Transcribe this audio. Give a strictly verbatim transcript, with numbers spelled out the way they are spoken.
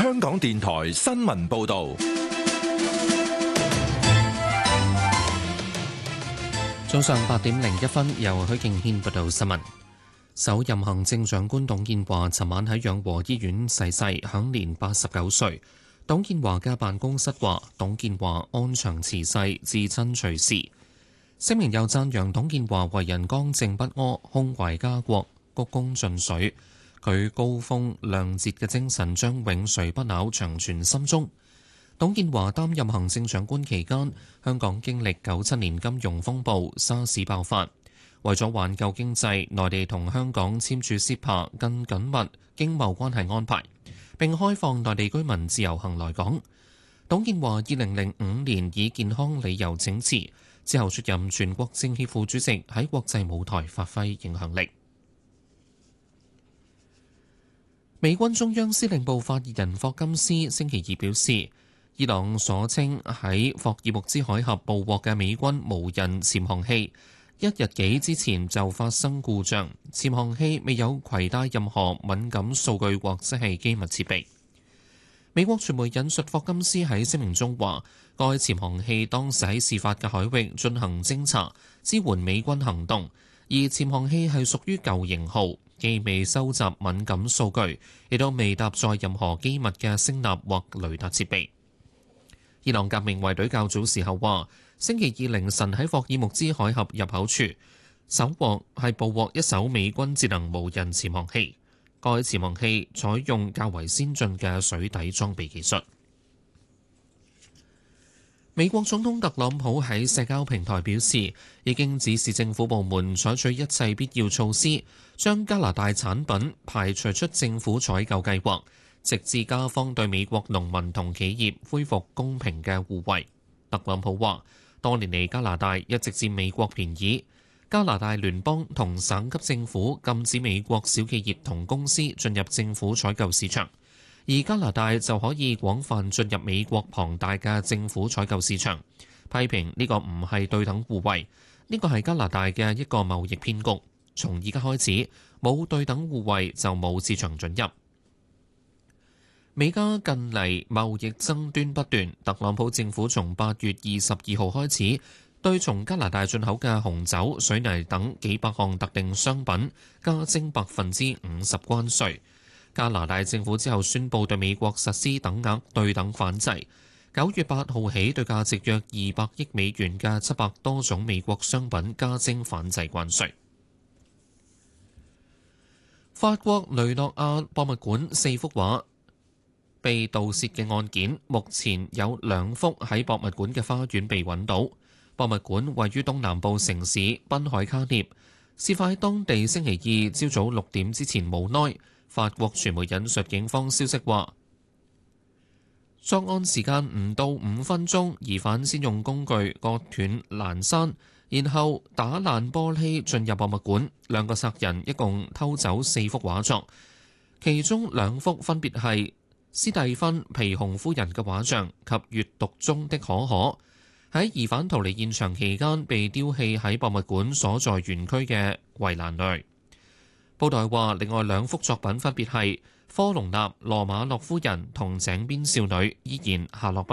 香港電台新聞報道。 早上八點零一分，由許敬軒報道新聞。首任行政長官董建華尋晚喺養和醫院逝世，享年八十九歲。董建華嘅辦公室話：董建華安詳辭世，至親隨侍。聲明又讚揚董建華為人剛正不阿，胸懷家國，鞠躬盡瘁。佢高風亮節嘅精神將永垂不朽，長存心中。董建華擔任行政長官期間，香港經歷九七年金融風暴、沙士爆發。為咗挽救經濟，內地同香港簽署 C E P A 更緊密經貿關係安排，並開放內地居民自由行來港。董建華二零零五年以健康理由請辭，之後出任全國政協副主席，喺國際舞台發揮影響力。美軍中央司令部發言人霍金斯星期二表示，伊朗所稱喺霍爾木茲海峽捕獲嘅美軍無人潛航器，一日幾之前就發生故障，潛航器未有攜帶任何敏感數據或者係機密設備。美國傳媒引述霍金斯喺聲明中話，該潛航器當時喺事發嘅海域進行偵察，支援美軍行動，而潛航器係屬於舊型號，既未收集敏感數據，亦都未搭載任何機密嘅聲納或雷達設備。伊朗革命衛隊較早時候話，星期二凌晨喺霍爾木茲海峽入口處，搜獲係捕獲一艘美軍智能無人潛航器。該潛航器採用較為先進嘅水底裝備技術。美國總統特朗普喺社交平台表示，已經指示政府部門採取一切必要措施，將加拿大產品排除出政府採購計劃，直至加方對美國農民同企業恢復公平嘅互惠。特朗普話，多年嚟加拿大一直佔美國便宜，加拿大聯邦同省級政府禁止美國小企業同公司進入政府採購市場，而加拿大就可以廣泛進入美國龐大嘅政府採購市場，批評呢個唔係對等互惠，呢個係加拿大嘅一個貿易騙局。從而家開始，冇對等互惠就冇市場准入。美加近嚟貿易爭端不斷，特朗普政府從八月二十二號開始，對從加拿大進口嘅紅酒、水泥等幾百項特定商品加徵百分之五十關稅。加拿大政府之後宣布對美國實施等額對等反制，九月八號起對價值約二百億美元嘅七百多種美國商品加徵反制關稅。法國雷諾亞博物館四幅畫被盜竊嘅案件，目前有兩幅喺博物館嘅花園被揾到。博物館位於東南部城市濱海卡涅，事發喺當地星期二朝早六點之前無耐。法國傳媒引述警方消息話，作案時間唔到五分鐘，疑犯先用工具割斷欄柵，然後打爛玻璃進入博物館。兩個賊人一共偷走四幅畫作，其中兩幅分別係斯蒂芬皮熊夫人嘅畫像及閱讀中的可可。喺疑犯逃離現場期間，被丟棄喺博物館所在園區嘅圍欄內。報道話，另外兩幅作品分別係科隆納羅馬諾夫人同井邊少女，依然下落不